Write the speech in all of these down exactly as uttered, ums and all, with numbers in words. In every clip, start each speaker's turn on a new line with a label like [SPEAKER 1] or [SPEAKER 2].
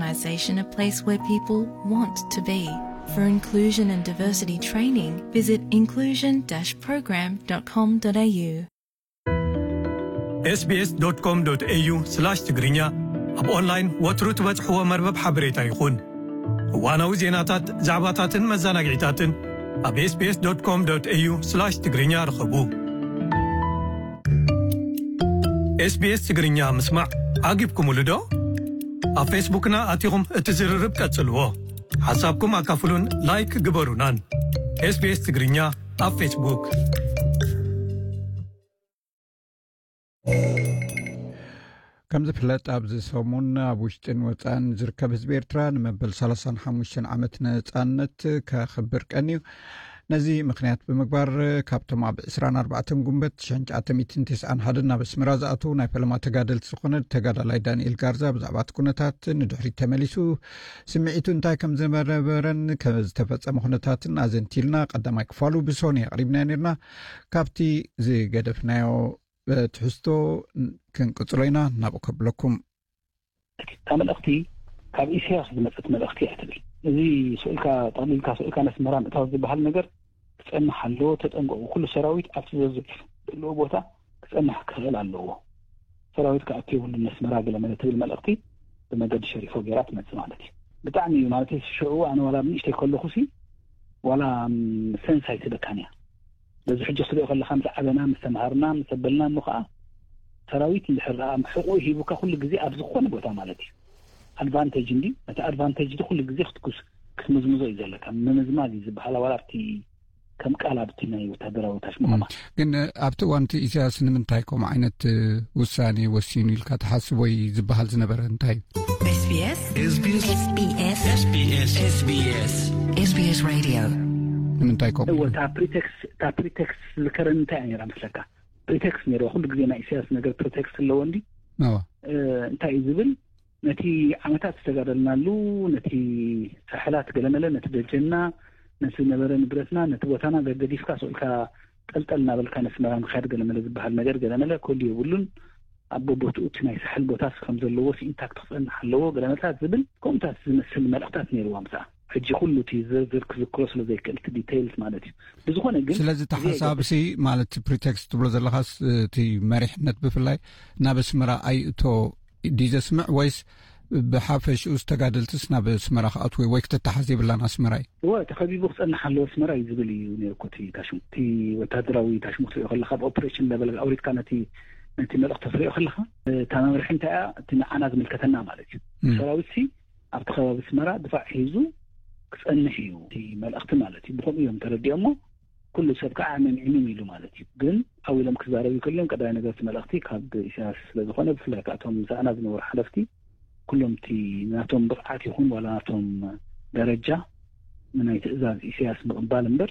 [SPEAKER 1] organisation a place where people want to be. For inclusion and diversity training, visit inclusion dash program dot com dot a u.
[SPEAKER 2] ኤስ ቢ ኤስ ዶት ኮም ዶት ኤ ዩ ስላሽ ትግርኛ ኣብ ኦንላይን ወትሩ ትበጽሕዎ መርበብ ሓበሬታ ይኹን። እዋናዊ ዜናታት ዛዕባታትን መዘናግዒታትን ኣብ ኤስ ቢ ኤስ ዶት ኮም ዶት ኤ ዩ ስላሽ ትግርኛ ረኸቡ። ኤስ ቢ ኤስ ትግርኛ ምስማዕ ዓጊብኩምሉ ዶ? ኣብ ፌስቡክና ኣቲኹም እትዝርርብ ቀጽልዎ። ሓሳብኩም ኣካፍሉን ላይክ ግበሩናን። ኤስ ቢ ኤስ ትግርኛ ኣብ ፌስቡክ።
[SPEAKER 3] ከም ዝፍለጥ ኣብዚ ሰሙን ኣብ ውሽጥን ወፃን ዝርከብ ህዝቢ ኤርትራ ንመበል ሰላሳ ወሓሙሽተ ዓመት ነጻነት ከኽብር ቀኒዩ ነዚ ምክንያት ብምግባር ካብቶም ኣብ عشرين أربعة ጉንበት ألف وتسعمائة وتسعة وتسعين ናብ ኣስመራ ዝኣቱ ናይ ፓርላማ ተጋደልቲ ዝኾነ ተጋዳላይ ዳንኤል ጋርዛ ብዛዕባ ኩነታት ንድሕሪት ተመሊሱ ስምዒቱ እንታይ ከም ዝነበረን ዝተፈጸመ ኩነታትን ኣዘንቲልና ቀዳማይ ክፋሉ ብሶኒ ኣቕሪብና ነርና ካብቲ ዝገደፍናዮ ትሕዝቶ ክንቅጽሎይና ናብ ከብለኩም
[SPEAKER 4] ተመልእኽቲ ካብ ኢሳያስ ዝመጽት መልእኽቲ እትብል እዚ ስኡልካ ጠቅሊልካ ስኡልካ ነስመራ ምእታው ዝበሃል ነገር ክጸንሕ ኣለዎ ተጠንቀቁ ኩሉ ሰራዊት ኣብቲ ዘለዎ ቦታ ክጸንሕ ክኽእል ኣለዎ ሰራዊት ከኣትዩ ሁሉ ነስመራ ገለ ማለት ትብል መልእኽቲ ብመገዲ ሸሪፎ ገይራት መጽ ማለት እዩ ብጣዕሚ ማለት ሽዑ ኣነ ወላ ምንሽተይ ከለኹሲ ወላ ሰንሳይ ተደካንያ በዚ ሕጂ ስለ ከለኻ ምዝዓበና ምስተማሃርና ምሰበልና ምኸዓ ሰራዊት ልሕራ ምሕቁ ሂቡካ ኩሉ ግዜ ኣብ ዝኾነ ቦታ ማለት እዩ advantage እንዲ እቲ advantage ዲ ኩሉ ግዜ ክትኩስ ክትምዝምዞ ይዘለካ ምምዝማዝ ዝበሃል ወላፍቲ ከም ቃል ኣብቲ ናይ ወታደራዊ ታሽሙማ
[SPEAKER 3] ግን ኣብቲ ዋንቲ ኢሳያስ ንምንታይ ኮም ዓይነት ውሳኔ ወሲኑ ኢልካ ተሓስቦ ዝበሃል ዝነበረ እንታይ
[SPEAKER 1] ኤስ ቢ ኤስ
[SPEAKER 5] ኤስ ቢ ኤስ ኤስ ቢ ኤስ ኤስ ቢ ኤስ ኤስ ቢ ኤስ ኤስ ቢ ኤስ ሬዲዮ
[SPEAKER 3] ንምንታይ ኮም
[SPEAKER 4] ወታ ፕሪቴክስ ታ ፕሪቴክስ ዝከረን እንታይ አይራ መስለካ ፕሪቴክስ ነይሩ ኩሉ ግዜ ናይ ኢሳያስ ነገር ፕሪቴክስ ኣለዎ እንዲ
[SPEAKER 3] አዎ
[SPEAKER 4] እንታይ ዝብል ነቲ ዓመታት ተጋደልናሉ ነቲ ሰሕላት ገለመለ ነቲ ደጀና ነቲ ነበረ ንብረትና ነቲ ቦታና ገገዲፍካ ሰልካ ጠልጠልና በልካ ነስመራን ኸድ ገለመለ ዝበሃል ነገር ገለመለ ኮል ይብሉን ኣብ ቦታኡ እቲ ናይ ሰሕል ቦታስ ከም ዘለዎ ኢንታክት ክጸንሕ ኣለዎ ገለመታት ዝብል ኮምታት ዝመስል መልእኽታት ነይሩ ዋምሳ ሕጂ ኩሉ እቲ ዝርዝር ክዝክሮ ስለ ዘይክእል እቲ ዲቴይልስ ማለት እዩ ብዝኾነ ግን
[SPEAKER 3] ስለዚ ተሓሳብሲ ማለት ፕሪቴክስት ብሎ ዘለኻስ እቲ መሪሕነት ብፍላይ ናብ ኣስመራ ኣይእቶ ዲዘስምዕ ወይስ ብሓፈሽኡ ዝተጋደልትስ ናብ ኣስመራ ከኣትወ ወይ ክትተሓዝ የብላን ኣስመራ እዩ
[SPEAKER 4] ወይ ተኸቢቡ ክጸንሕ ኣለዎ ኣስመራ እዩ ዝብል እዩ ነይርኩ እቲ ታሽሙ እቲ ወታደራዊ ታሽሙ ትሪኦ ከለኻ ብኦፕሬሽን ለበል ኣውሪድካ ነቲ ነቲ መልእኽቲ ትሪኦ ከለኻ እታ መምርሒ እንታይ እያ እቲ ንዓና ዝምልከተና ማለት እዩ ሰራዊት ሲ ኣብቲ ከባቢ ኣስመራ ድፋዕ ሒዙ ክጸንሕ እዩ እቲ መልእኽቲ ማለት እዩ ብኸምኡ እዮም ተረዲኦሞ ኩሉ ሰብ ከዓ መንዒኑ ኢሉ ማለት እዩ ግን ኣዊሎም ክዛረቡ ከለዮም ቀዳይ ነገር መልእኽቲ ካብ ኢሳያስ ስለዝኾነ ብፍላይ ካቶም ምሳእና ዝነበሩ ሓለፍቲ ኩሎም እቲ ናቶም ብቕዓት ይኹን ወላ ናቶም ደረጃ ናይ ትእዛዝ ኢሳያስ ምቕባል እምበር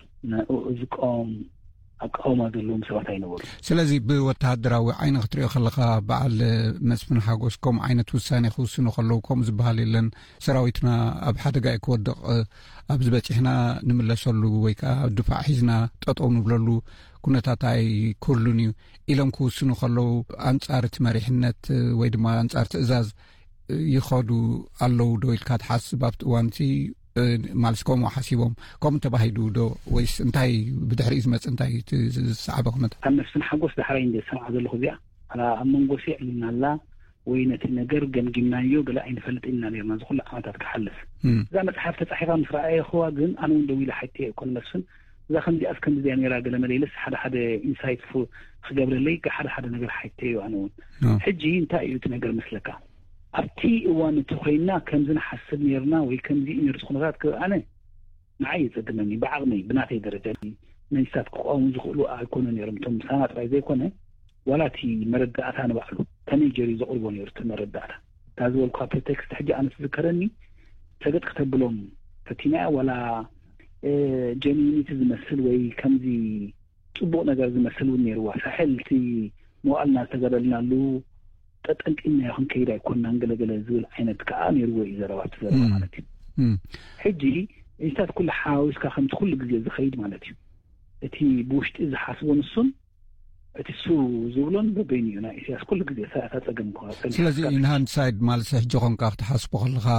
[SPEAKER 4] ዝቆም ኣቃውማ ዘለዎም ሰባት ኣይነበሩ
[SPEAKER 3] ስለዚ ብወታደራዊ ዓይኒ ክትሪኦ ከለኻ በዓል መስፍን ሓጎስ ከምኡ ዓይነት ውሳኔ ክውስኑ ከለዉ ከምኡ ዝበሃል የለን ሰራዊትና ኣብ ሓደጋ ክወድቕ ኣብ ዝበፂሕና ንምለሰሉ ወይ ከዓ ድፋዕ ሒዝና ጠጠው ንብለሉ ኩነታት ኣይክህሉን እዩ ኢሎም ክውስኑ ከለዉ ኣንጻር እቲ መሪሕነት ወይ ድማ ኣንጻር ትእዛዝ ይኸዱ ኣለዉ ዶ ኢልካ ትሓስብ ኣብቲ እዋንቲ ማለት ከምኡ ሓሲቦም ከምኡ ተባሂሉ ዶ ወይስ እንታይ ብድሕሪኡ ዝመፅእ እንታይ ዝሰዓበ ኩነታ
[SPEAKER 4] ኣብ መስፍን ሓጎስ ዳሕራይ እንደ ሰምዓ ዘለኹ እዚኣ ኣላ ኣብ መንጎ ሲዕልና ኣላ ወይ ነቲ ነገር ገምጊምናዮ ገለ ኣይንፈልጥ ኢና ነርና ዝኩሉ ዓመታት ክሓልፍ እዛ መፅሓፍ ተፃሒፋ ምስ ረኣየ ኸዋ ግን ኣነ እውን ደው ኢለ ሓይተ ይኮን መስፍን እዛ ከምዚኣስ ከምዚኣ ነይራ ገለ መለይለስ ሓደ ሓደ ኢንሳይት ክገብረለይ ሓደ ሓደ ነገር ሓይተ እዩ ኣነ እውን ሕጂ እንታይ እዩ እቲ ነገር መስለካ ኣብቲ እዋን እቲ ኮይና ከምዚ ንሓስብ ነርና ወይ ከምዚ ነርስ ኩነታት ኣነ ንዓይ ይጸግመኒ ብዓቕመይ ብናተይ ደረጃ መንግስታት ክቋወሙ ዝኽእሉ ኣይኮኑ ነይሮም እቶም ሳና ጥራይ ዘይኮነ ወላቲ መረዳእታ ንባዕሉ ከመይ ጀሪ ዘቕርቦ ነይሩ እቲ መረዳእታ እታ ዝበልኳ ፕሪቴክስት ሕጂ ኣነ ዝዝከረኒ ሰገጥ ክተብሎም ፈቲና ወላ ጀኒኒቲ ዝመስል ወይ ከምዚ ጽቡቕ ነገር ዝመስል እውን ነይሩዋ ሳሕልቲ መዋእልና ዝተገደልናሉ ተጠንቂና ይኹን ከይዳ ይኮንና እንገለገለ ዝብል ዓይነት ከዓ ነይሩዎ እዩ ዘረባት ዘረባ ማለት እዩ ሕጂ ኢንስታት ኩሉ ሓዊስካ ከምቲ ኩሉ ግዜ ዝኸይድ ማለት እዩ እቲ ብውሽጢ ዝሓስቦ ንሱን እቲ ሱ ዝብሎን በበይን እዩ ናይ ኢሳያስ ኩሉ ግዜ ሰዓታት ፀገም ክዋ
[SPEAKER 3] ስለዚ ኢንሃንድ ሳይድ ማለት ሕጂ ኾንካ ክትሓስቦ ከለኻ